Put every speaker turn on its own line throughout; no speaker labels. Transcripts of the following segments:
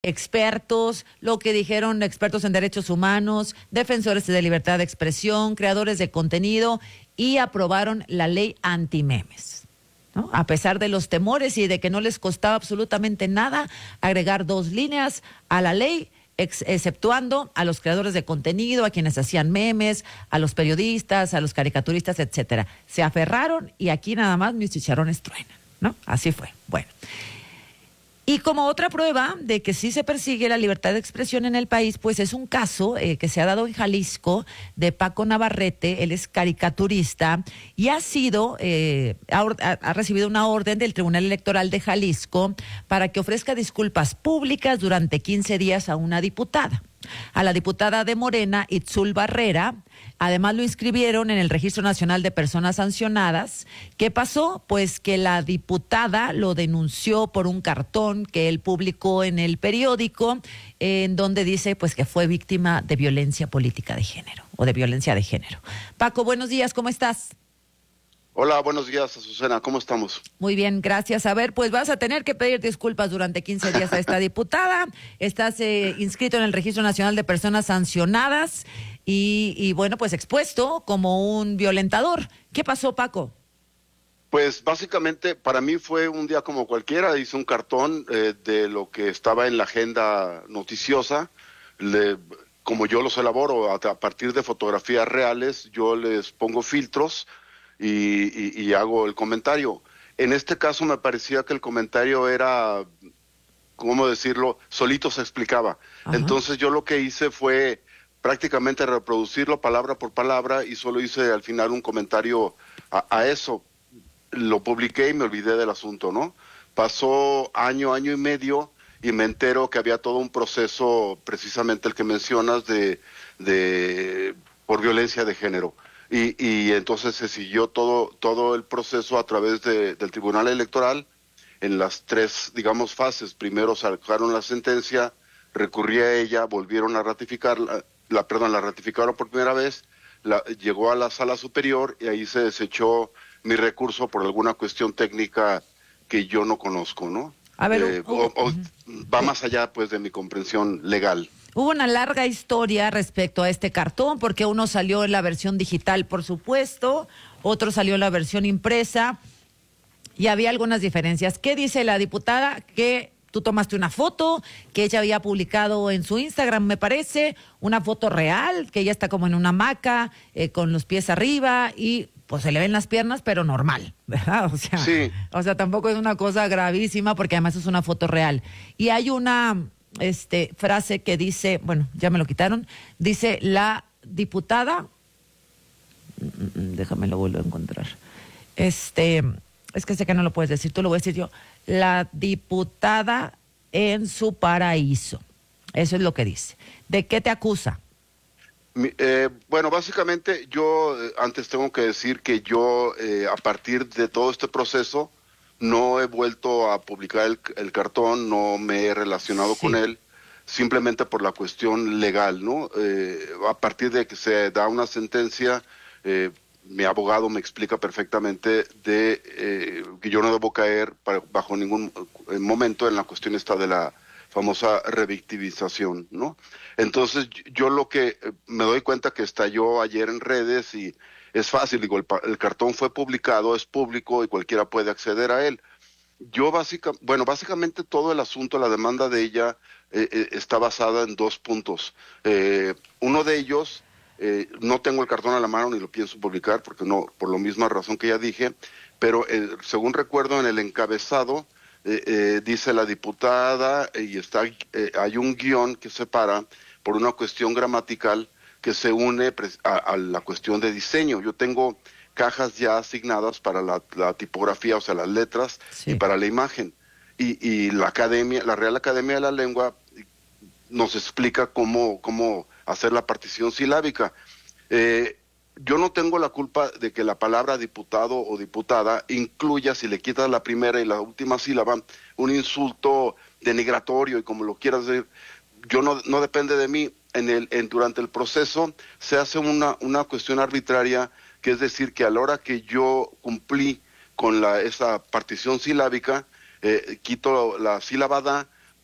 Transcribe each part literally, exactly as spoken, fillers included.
expertos, lo que dijeron expertos en derechos humanos, defensores de libertad de expresión, creadores de contenido, y aprobaron la ley antimemes, ¿no? A pesar de los temores y de que no les costaba absolutamente nada agregar dos líneas a la ley, ex exceptuando a los creadores de contenido, a quienes hacían memes, a los periodistas, a los caricaturistas, etcétera. Se aferraron y aquí nada más mis chicharrones truenan, ¿no? Así fue. Bueno. Y como otra prueba de que sí se persigue la libertad de expresión en el país, pues es un caso eh, que se ha dado en Jalisco de Paco Navarrete. Él es caricaturista y ha sido, eh, ha, ha recibido una orden del Tribunal Electoral de Jalisco para que ofrezca disculpas públicas durante quince días a una diputada. A la diputada de Morena, Itzul Barrera. Además lo inscribieron en el Registro Nacional de Personas Sancionadas. ¿Qué pasó? Pues que la diputada lo denunció por un cartón que él publicó en el periódico, eh, en donde dice pues que fue víctima de violencia política de género o de violencia de género. Paco, buenos días, ¿cómo estás?
Hola, buenos días, Azucena, ¿cómo estamos?
Muy bien, gracias. A ver, pues vas a tener que pedir disculpas durante quince días a esta diputada. Estás eh, inscrito en el Registro Nacional de Personas Sancionadas y, y, bueno, pues expuesto como un violentador. ¿Qué pasó, Paco?
Pues básicamente para mí fue un día como cualquiera. Hice un cartón eh, de lo que estaba en la agenda noticiosa. Le, como yo los elaboro a, a partir de fotografías reales, yo les pongo filtros Y, y, y hago el comentario. En este caso me parecía que el comentario era, ¿cómo decirlo? Solito se explicaba. Ajá. Entonces yo lo que hice fue prácticamente reproducirlo palabra por palabra y solo hice al final un comentario a, a eso. Lo publiqué y me olvidé del asunto, ¿no? Pasó año, año y medio y me entero que había todo un proceso, precisamente el que mencionas, de, de por violencia de género. Y, y entonces se siguió todo todo el proceso a través de, del Tribunal Electoral en las tres, digamos, fases. Primero sacaron la sentencia, recurrí a ella, volvieron a ratificarla, la, perdón, la ratificaron por primera vez, la, llegó a la Sala Superior y ahí se desechó mi recurso por alguna cuestión técnica que yo no conozco, ¿no?
A ver,
eh,
uh, uh,
o, o,
uh,
va más allá, pues, de mi comprensión legal.
Hubo una larga historia respecto a este cartón, porque uno salió en la versión digital, por supuesto, otro salió en la versión impresa, y había algunas diferencias. ¿Qué dice la diputada? Que tú tomaste una foto que ella había publicado en su Instagram, me parece, una foto real, que ella está como en una hamaca, eh, con los pies arriba, y pues se le ven las piernas, pero normal, ¿verdad? O sea,
sí.
O sea, tampoco es una cosa gravísima, porque además es una foto real. Y hay una... este frase que dice, bueno, ya me lo quitaron, dice la diputada, déjame lo vuelvo a encontrar, este, es que sé que no lo puedes decir, tú lo voy a decir yo, la diputada en su paraíso, eso es lo que dice. ¿De qué te acusa?
Eh, bueno, básicamente yo eh, antes tengo que decir que yo eh, a partir de todo este proceso no he vuelto a publicar el, el cartón, no me he relacionado sí. con él, simplemente por la cuestión legal, ¿no? Eh, a partir de que se da una sentencia, eh, mi abogado me explica perfectamente de eh, que yo no debo caer para, bajo ningún momento en la cuestión esta de la famosa revictimización, ¿no? Entonces yo lo que me doy cuenta que estalló ayer en redes y es fácil, digo, el, el cartón fue publicado, es público y cualquiera puede acceder a él. Yo básicamente, bueno, básicamente todo el asunto, la demanda de ella eh, eh, está basada en dos puntos. Eh, uno de ellos, eh, no tengo el cartón a la mano ni lo pienso publicar porque no, por la misma razón que ya dije, pero eh, según recuerdo en el encabezado eh, eh, dice la diputada y está eh, hay un guión que separa por una cuestión gramatical que se une a, a la cuestión de diseño. Yo tengo cajas ya asignadas para la, la tipografía, o sea, las letras, sí. y para la imagen. Y, y la academia, la Real Academia de la Lengua nos explica cómo, cómo hacer la partición silábica. Eh, yo no tengo la culpa de que la palabra diputado o diputada incluya, si le quitas la primera y la última sílaba, un insulto denigratorio y como lo quieras decir. Yo no, no depende de mí. En el, en, durante el proceso se hace una, una cuestión arbitraria, que es decir, que a la hora que yo cumplí con la, esa partición silábica, eh, quito la sílaba da,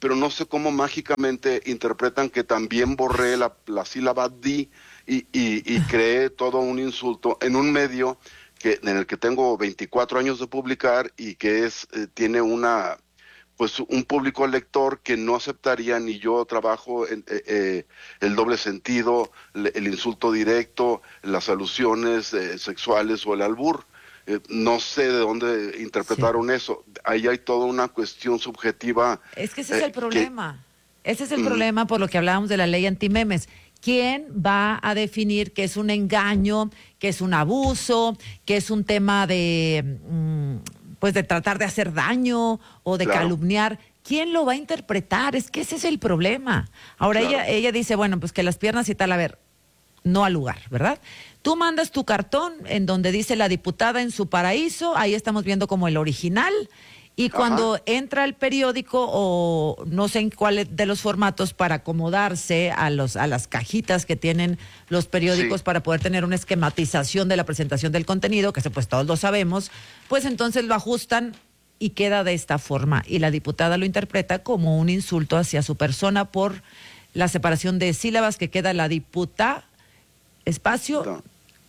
pero no sé cómo mágicamente interpretan que también borré la, la sílaba di y, y, y creé todo un insulto en un medio que, en el que tengo veinticuatro años de publicar y que es eh, tiene una pues un público lector que no aceptaría ni yo trabajo en eh, eh, el doble sentido, el, el insulto directo, las alusiones eh, sexuales o el albur. Eh, no sé de dónde interpretaron sí. eso. Ahí hay toda una cuestión subjetiva.
Es que ese eh, es el problema. Que, ese es el mm, problema por lo que hablábamos de la ley antimemes. ¿Quién va a definir que es un engaño, que es un abuso, que es un tema de, mm, pues de tratar de hacer daño o de claro. calumniar? ¿Quién lo va a interpretar? Es que ese es el problema. Ahora claro. ella, ella dice, bueno, pues que las piernas y tal, a ver, no al lugar, ¿verdad? Tú mandas tu cartón en donde dice la diputada en su paraíso, ahí estamos viendo como el original, y Ajá. cuando entra el periódico o no sé en cuál de los formatos para acomodarse a los a las cajitas que tienen los periódicos sí. para poder tener una esquematización de la presentación del contenido, que eso pues todos lo sabemos, pues entonces lo ajustan y queda de esta forma, y la diputada lo interpreta como un insulto hacia su persona por la separación de sílabas que queda la diputada, espacio...
No.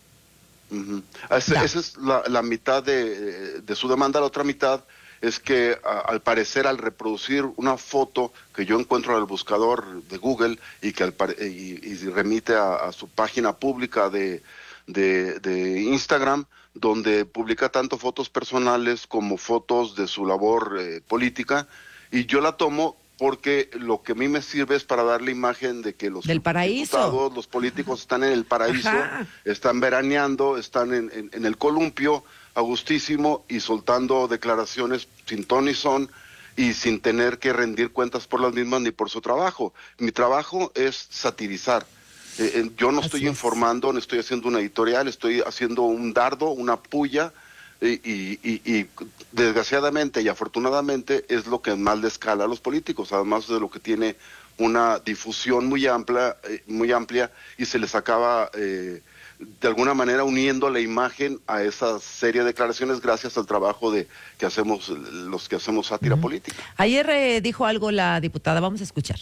Uh-huh. Esa es la, la mitad de, de su demanda. La otra mitad es que a, al parecer al reproducir una foto que yo encuentro en el buscador de Google y que al, y, y remite a, a su página pública de, de, de Instagram, donde publica tanto fotos personales como fotos de su labor eh, política, y yo la tomo porque lo que a mí me sirve es para dar la imagen de que los
Del paraíso.
diputados, los políticos están en el paraíso,
Ajá.
están veraneando, están en, en, en el columpio, a gustísimo, y soltando declaraciones sin ton ni son, y sin tener que rendir cuentas por las mismas ni por su trabajo. Mi trabajo es satirizar. Eh, eh, yo no Así estoy es. informando, no estoy haciendo una editorial, estoy haciendo un dardo, una puya, Y, y, y, y desgraciadamente y afortunadamente es lo que más le escala a los políticos, además de lo que tiene una difusión muy amplia, eh, muy amplia y se les acaba eh, de alguna manera uniendo la imagen a esa serie de declaraciones gracias al trabajo de que hacemos los que hacemos sátira uh-huh. política.
Ayer eh, dijo algo la diputada, vamos a escuchar.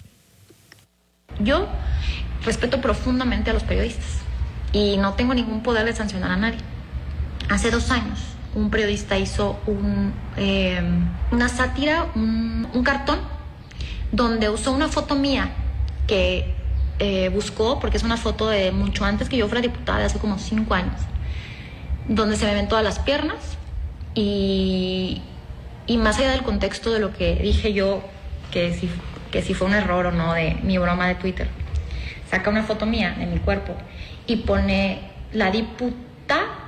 Yo respeto profundamente a los periodistas y no tengo ningún poder de sancionar a nadie. Hace dos años un periodista hizo un, eh, una sátira, un, un cartón, donde usó una foto mía que eh, buscó, porque es una foto de mucho antes que yo fuera diputada, de hace como cinco años, donde se me ven todas las piernas y, y más allá del contexto de lo que dije yo, que si, que si fue un error o no de mi broma de Twitter, saca una foto mía de mi cuerpo y pone la diputada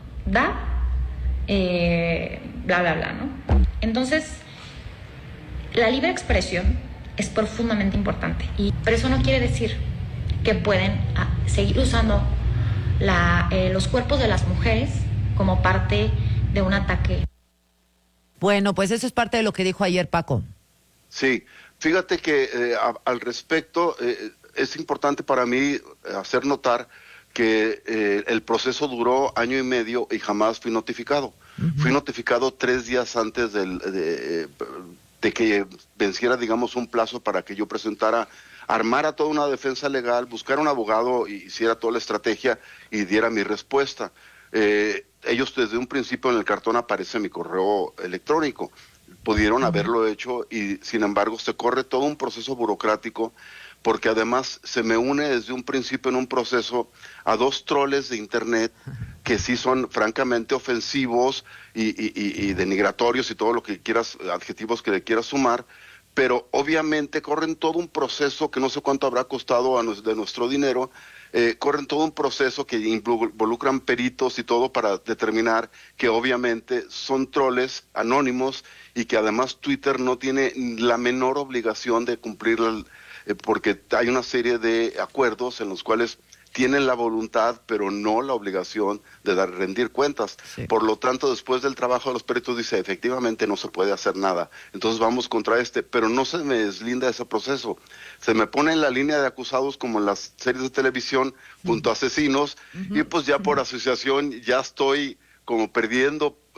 Eh, bla, bla, bla, ¿no? Entonces, la libre expresión es profundamente importante, y, pero eso no quiere decir que pueden ah, seguir usando la, eh, los cuerpos de las mujeres como parte de un ataque.
Bueno, pues eso es parte de lo que dijo ayer Paco.
Sí, fíjate que eh, a, al respecto eh, es importante para mí hacer notar que eh, el proceso duró año y medio y jamás fui notificado. Uh-huh. Fui notificado tres días antes del, de, de que venciera, digamos, un plazo para que yo presentara, armara toda una defensa legal, buscara un abogado y hiciera toda la estrategia y diera mi respuesta. Eh, ellos desde un principio en el cartón aparece mi correo electrónico. Pudieron uh-huh. haberlo hecho y sin embargo se corre todo un proceso burocrático, porque además se me une desde un principio en un proceso a dos troles de internet que sí son francamente ofensivos y, y, y, y denigratorios y todo lo que quieras, adjetivos que le quieras sumar, pero obviamente corren todo un proceso que no sé cuánto habrá costado a nos, de nuestro dinero, eh, corren todo un proceso que involucran peritos y todo para determinar que obviamente son troles anónimos y que además Twitter no tiene la menor obligación de cumplir el porque hay una serie de acuerdos en los cuales tienen la voluntad, pero no la obligación de dar, rendir cuentas. Sí. Por lo tanto, después del trabajo de los peritos dice, efectivamente no se puede hacer nada. Entonces vamos contra este, pero no se me deslinda ese proceso. Se me pone en la línea de acusados como en las series de televisión, junto a asesinos, uh-huh. y pues ya por asociación ya estoy como perdiendo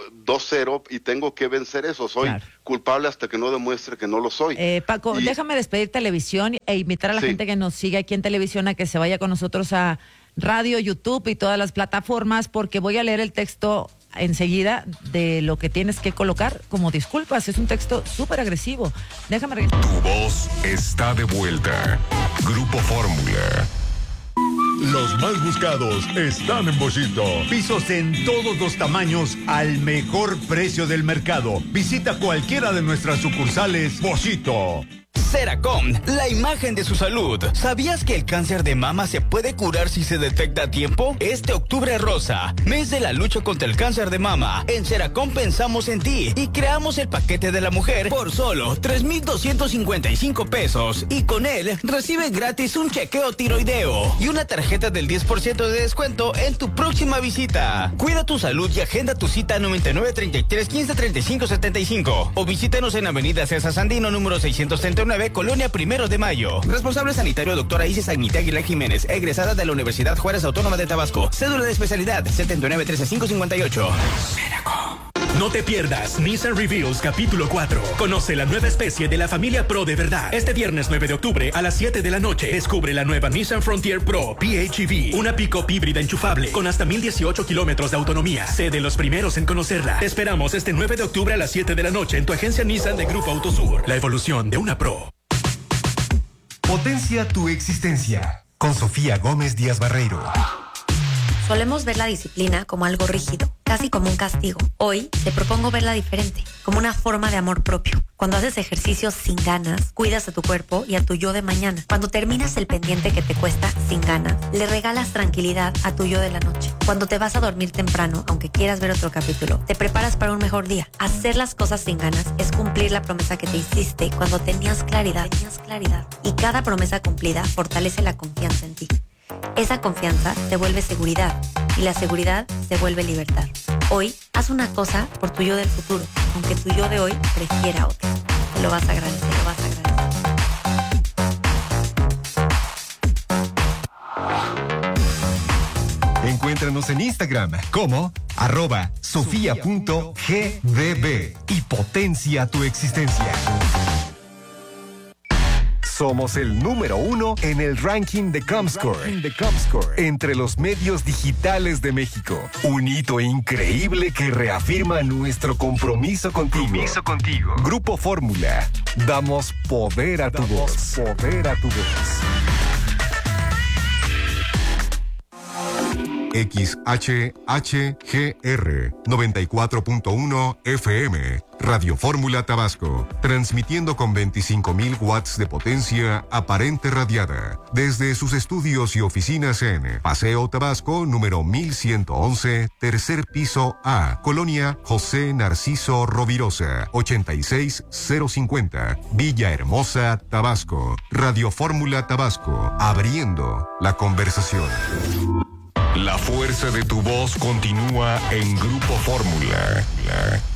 dos cero y tengo que vencer eso. Soy
claro.
culpable hasta que no demuestre que no lo soy.
Eh, Paco,
y...
déjame despedir televisión e invitar a la
sí.
gente que nos sigue aquí en televisión a que se vaya con nosotros a radio, YouTube y todas las plataformas, porque voy a leer el texto enseguida de lo que tienes que colocar como disculpas. Es un texto súper agresivo. Déjame regresar.
Tu voz está de vuelta. Grupo Fórmula.
Los más buscados están en Boschito. Pisos en todos los tamaños al mejor precio del mercado. Visita cualquiera de nuestras sucursales Boschito.
Seracom, la imagen de su salud. ¿Sabías que el cáncer de mama se puede curar si se detecta a tiempo? Este octubre rosa, mes de la lucha contra el cáncer de mama. En Seracom pensamos en ti y creamos el paquete de la mujer por solo tres mil doscientos cincuenta y cinco pesos. Y con él recibe gratis un chequeo tiroideo y una tarjeta del diez por ciento de descuento en tu próxima visita. Cuida tu salud y agenda tu cita noventa y nueve, treinta y tres, quince, treinta y cinco, setenta y cinco. O visítanos en Avenida César Sandino, número seiscientos treinta y nueve, Colonia Primero de Mayo. Responsable sanitario doctora Isis Agnita Aguilar Jiménez, egresada de la Universidad Juárez Autónoma de Tabasco. Cédula de especialidad setenta y nueve, trece, quinientos cincuenta y ocho.
No te pierdas Nissan Reveals capítulo cuatro. Conoce la nueva especie de la familia Pro de verdad. Este viernes nueve de octubre a las siete de la noche descubre la nueva Nissan Frontier Pro P H E V, una pick-up híbrida enchufable con hasta mil dieciocho kilómetros de autonomía. Sé de los primeros en conocerla. Te esperamos este nueve de octubre a las siete de la noche en tu agencia Nissan de Grupo Autosur. La evolución de una Pro.
Potencia tu existencia con Sofía Gómez Díaz Barreiro.
Solemos ver la disciplina como algo rígido, casi como un castigo. Hoy te propongo verla diferente, como una forma de amor propio. Cuando haces ejercicios sin ganas, cuidas a tu cuerpo y a tu yo de mañana. Cuando terminas el pendiente que te cuesta sin ganas, le regalas tranquilidad a tu yo de la noche. Cuando te vas a dormir temprano, aunque quieras ver otro capítulo, te preparas para un mejor día. Hacer las cosas sin ganas es cumplir la promesa que te hiciste cuando tenías claridad. Tenías claridad. Y cada promesa cumplida fortalece la confianza en ti. Esa confianza te vuelve seguridad y la seguridad se vuelve libertad. Hoy, haz una cosa por tu yo del futuro, aunque tu yo de hoy prefiera otra. Te lo vas a agradecer, te lo vas a
agradecer. Encuéntranos en Instagram como arroba sofía.gdb y potencia tu existencia. Somos el número uno en el ranking de Comscore, entre los medios digitales de México. Un hito increíble que reafirma nuestro compromiso contigo. Compromiso contigo. Grupo Fórmula. Damos poder a tu voz. Poder a tu voz.
X H H G R noventa y cuatro punto uno F M, Radio Fórmula Tabasco, transmitiendo con veinticinco mil watts de potencia aparente radiada, desde sus estudios y oficinas en Paseo Tabasco, número mil ciento once, tercer piso A, Colonia José Narciso Rovirosa, ochenta y seis cero cincuenta, Villahermosa, Tabasco. Radio Fórmula Tabasco, abriendo la conversación. La fuerza de tu voz continúa en Grupo Fórmula.